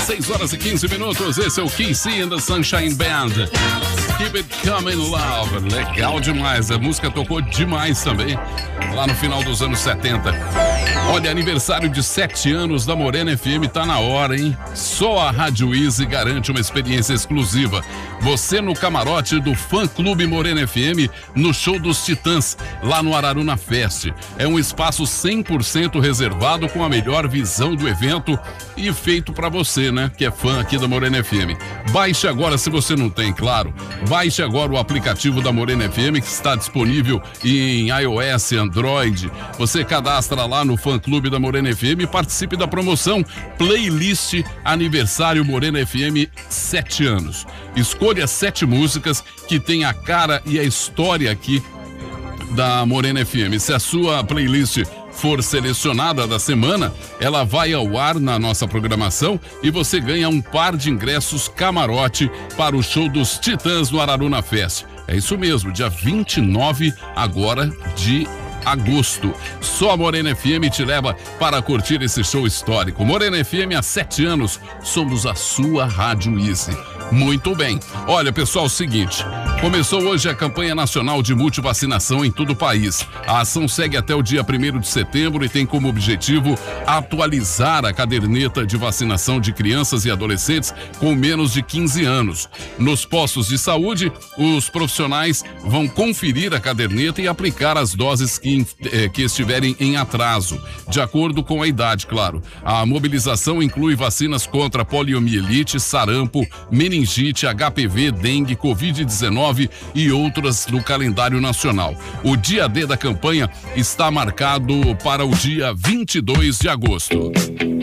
6 horas e 15 minutos. Esse é o KC and the Sunshine Band. Keep It Coming Love. Legal demais. A música tocou demais também lá no final dos anos 70. Olha, aniversário de 7 anos da Morena FM tá na hora, hein? Só a Rádio Easy garante uma experiência exclusiva. Você no camarote do Fã Clube Morena FM no show dos Titãs, lá no Araruna Fest. É um espaço 100% reservado com a melhor visão do evento e feito pra você, né? Que é fã aqui da Morena FM. Baixe agora, se você não tem, claro. Baixe agora o aplicativo da Morena FM que está disponível em iOS, Android. Você cadastra lá no Fã Clube da Morena FM e participe da promoção Playlist Aniversário Morena FM 7 anos. Escolha 7 músicas que tem a cara e a história aqui da Morena FM. Se a sua playlist for selecionada da semana, ela vai ao ar na nossa programação e você ganha um par de ingressos camarote para o show dos Titãs no Araruna Fest. É isso mesmo, dia 29 agora de agosto. Só a Morena FM te leva para curtir esse show histórico. Morena FM há 7 anos, somos a sua Rádio Easy. Muito bem. Olha, pessoal, o seguinte, começou hoje a campanha nacional de multivacinação em todo o país. A ação segue até o dia 1º de setembro e tem como objetivo atualizar a caderneta de vacinação de crianças e adolescentes com menos de 15 anos. Nos postos de saúde, os profissionais vão conferir a caderneta e aplicar as doses que estiverem em atraso, de acordo com a idade, claro. A mobilização inclui vacinas contra poliomielite, sarampo, meningite, HPV, dengue, Covid-19 e outras do calendário nacional. O dia D da campanha está marcado para o dia 22 de agosto.